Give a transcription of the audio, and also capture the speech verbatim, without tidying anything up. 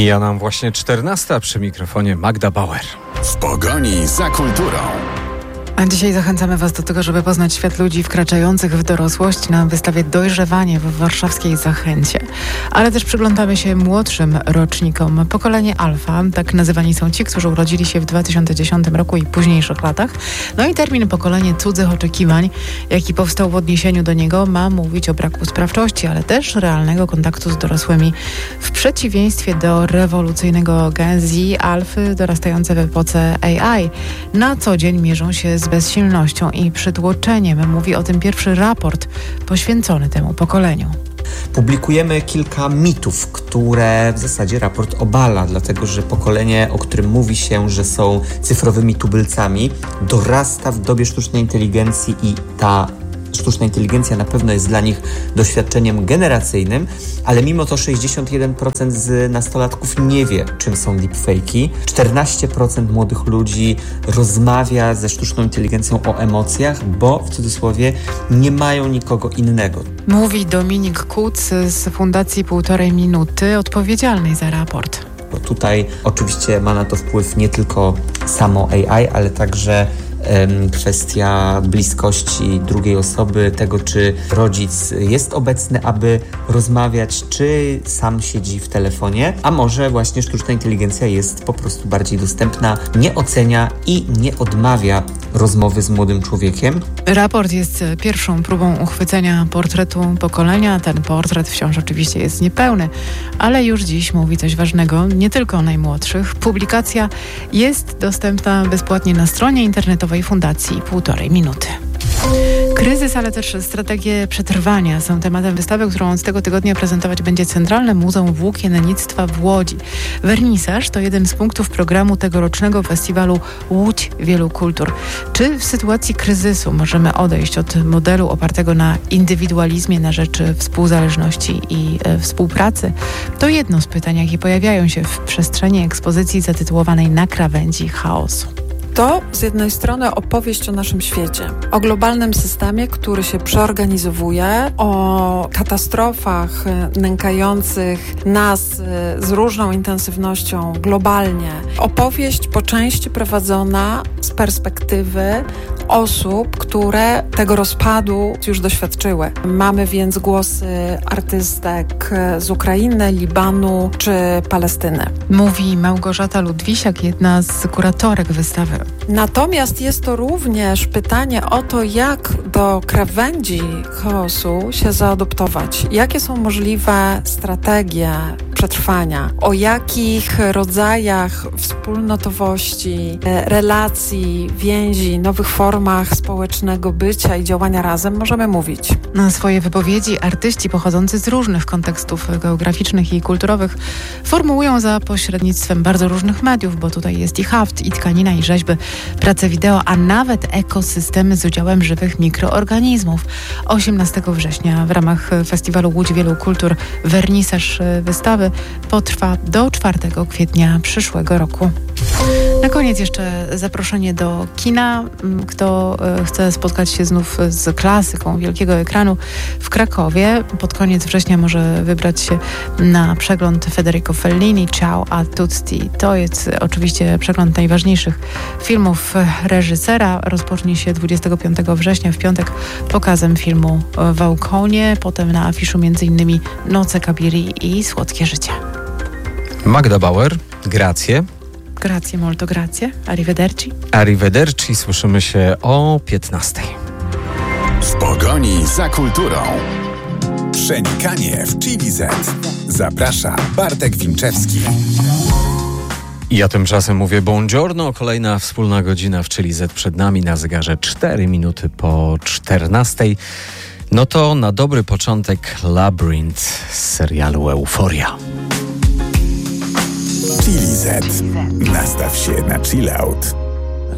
Mija nam właśnie czternasta, przy mikrofonie Magda Bauer. W pogoni za kulturą. A dzisiaj zachęcamy Was do tego, żeby poznać świat ludzi wkraczających w dorosłość na wystawie Dojrzewanie w warszawskiej Zachęcie. Ale też przyglądamy się młodszym rocznikom. Pokolenie Alfa, tak nazywani są ci, którzy urodzili się w dwa tysiące dziesiątym roku i późniejszych latach. No i termin pokolenie cudzych oczekiwań, jaki powstał w odniesieniu do niego, ma mówić o braku sprawczości, ale też realnego kontaktu z dorosłymi. W przeciwieństwie do rewolucyjnego Gen Z, Alfy dorastające w epoce A I na co dzień mierzą się z bezsilnością i przytłoczeniem. Mówi o tym pierwszy raport poświęcony temu pokoleniu. Publikujemy kilka mitów, które w zasadzie raport obala, dlatego że pokolenie, o którym mówi się, że są cyfrowymi tubylcami, dorasta w dobie sztucznej inteligencji i ta sztuczna inteligencja na pewno jest dla nich doświadczeniem generacyjnym, ale mimo to sześćdziesiąt jeden procent z nastolatków nie wie, czym są deepfake'i. czternaście procent młodych ludzi rozmawia ze sztuczną inteligencją o emocjach, bo w cudzysłowie nie mają nikogo innego. Mówi Dominik Kuc z Fundacji Półtorej Minuty, odpowiedzialnej za raport. Bo tutaj oczywiście ma na to wpływ nie tylko samo A I, ale także kwestia bliskości drugiej osoby, tego czy rodzic jest obecny, aby rozmawiać, czy sam siedzi w telefonie, a może właśnie sztuczna inteligencja jest po prostu bardziej dostępna, nie ocenia i nie odmawia rozmowy z młodym człowiekiem. Raport jest pierwszą próbą uchwycenia portretu pokolenia. Ten portret wciąż oczywiście jest niepełny, ale już dziś mówi coś ważnego, nie tylko o najmłodszych. Publikacja jest dostępna bezpłatnie na stronie internetowej Fundacji Półtorej Minuty. Kryzys, ale też strategie przetrwania są tematem wystawy, którą z tego tygodnia prezentować będzie Centralne Muzeum Włókiennictwa w Łodzi. Wernisaż to jeden z punktów programu tegorocznego festiwalu Łódź Wielu Kultur. Czy w sytuacji kryzysu możemy odejść od modelu opartego na indywidualizmie na rzecz współzależności i e, współpracy? To jedno z pytań, jakie pojawiają się w przestrzeni ekspozycji zatytułowanej Na krawędzi chaosu. To z jednej strony opowieść o naszym świecie, o globalnym systemie, który się przeorganizowuje, o katastrofach nękających nas z różną intensywnością globalnie. Opowieść po części prowadzona z perspektywy osób, które tego rozpadu już doświadczyły. Mamy więc głosy artystek z Ukrainy, Libanu czy Palestyny. Mówi Małgorzata Ludwisiak, jedna z kuratorek wystawy. Natomiast jest to również pytanie o to, jak do krawędzi chaosu się zaadoptować. Jakie są możliwe strategie przetrwania? O jakich rodzajach wspólnotowości, relacji, więzi, nowych formach społecznego bycia i działania razem możemy mówić? Na swoje wypowiedzi artyści pochodzący z różnych kontekstów geograficznych i kulturowych formułują za pośrednictwem bardzo różnych mediów, bo tutaj jest i haft, i tkanina, i rzeźby, prace wideo, a nawet ekosystemy z udziałem żywych mikroorganizmów. osiemnastego września w ramach festiwalu Łódź Wielu Kultur wernisaż wystawy potrwa do czwartego kwietnia przyszłego roku. Na koniec jeszcze zaproszenie do kina. Kto chce spotkać się znów z klasyką wielkiego ekranu w Krakowie, pod koniec września może wybrać się na przegląd Federico Fellini, Ciao a tutti. To jest oczywiście przegląd najważniejszych filmów reżysera. Rozpocznie się dwudziestego piątego września w piątek pokazem filmu Wałkonie, potem na afiszu między innymi Noce Kabiri i Słodkie życie. Magda Bauer, grazie. Grazie, molto grazie. Arrivederci. Arrivederci. Słyszymy się o piętnastej. W pogoni za kulturą. Przenikanie w Chili Z. Zaprasza Bartek Winczewski. I ja tymczasem mówię buongiorno. Kolejna wspólna godzina w Chili Z przed nami, na zegarze cztery minuty po czternastej. No to na dobry początek Labyrinth z serialu Euforia. Chili Z. Nastaw się na chill out.